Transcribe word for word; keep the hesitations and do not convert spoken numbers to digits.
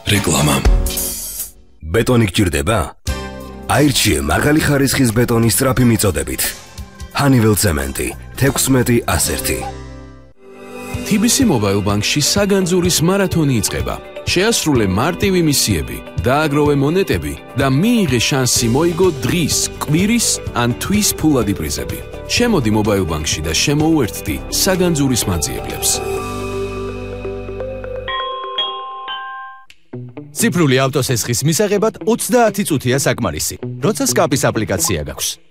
რეკლამა. ბეტონი გჭირდება? აირჩიე მაღალი ხარისხის ბეტონის სწრაფი მიწოდებით. Honeywell ცემენტი თექვსმეტი ას ერთი. T B C Mobile Bank-ში საგანძურის მარათონი იწყება. შეასრულე მარტივი მისიები, დააგროვე მონეტები და მიიღე შანსი მოიგო დღის, კვირის ან თვის ფულადი პრიზები. შემოდი Mobile Bank-ში და შემოუერთდი საგანძურის მაძიებლებს. ციფრული ავტოსესხის მისაღებად ოცდაათი წუთია საკმარისი, როცა სკაპის აპლიკაცია გაქვს.